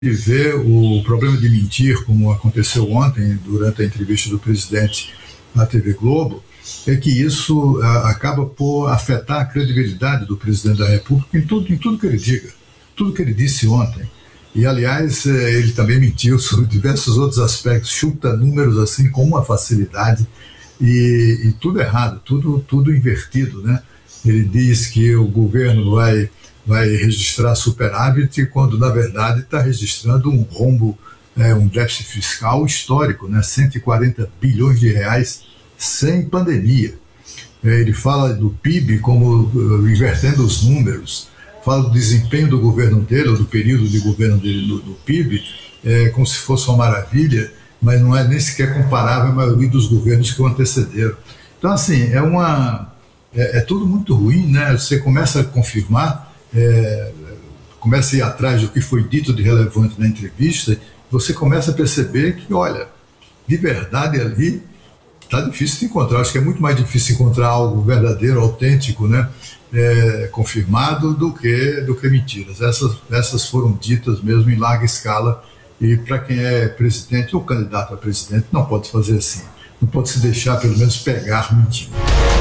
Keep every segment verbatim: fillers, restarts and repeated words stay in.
de ver o problema de mentir, como aconteceu ontem durante a entrevista do presidente na T V Globo, é que isso a, acaba por afetar a credibilidade do presidente da República em tudo, em tudo que ele diga, tudo que ele disse ontem. E, aliás, ele também mentiu sobre diversos outros aspectos, chuta números assim com uma facilidade e, e tudo errado, tudo, tudo invertido, né? Ele diz que o governo vai, vai registrar superávit quando, na verdade, está registrando um rombo, é, um déficit fiscal histórico, né? cento e quarenta bilhões de reais sem pandemia. É, ele fala do P I B como uh, invertendo os números, fala do desempenho do governo dele, ou do período de governo dele do, do P I B, é, como se fosse uma maravilha, mas não é nem sequer comparável à maioria dos governos que o antecederam. Então, assim, é uma... É, é tudo muito ruim, né? Você começa a confirmar, é, começa a ir atrás do que foi dito de relevante na entrevista, você começa a perceber que, olha, de verdade ali está difícil de encontrar. Acho que é muito mais difícil encontrar algo verdadeiro, autêntico, né? É, confirmado do que, do que mentiras. Essas, essas foram ditas mesmo em larga escala e para quem é presidente ou candidato a presidente não pode fazer assim. Não pode se deixar, pelo menos, pegar mentindo.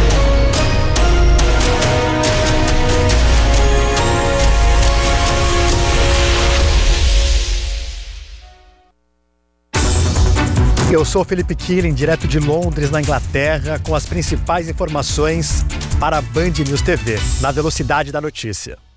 Eu sou Felipe Killing, direto de Londres, na Inglaterra, com as principais informações para a Band News T V, na velocidade da notícia.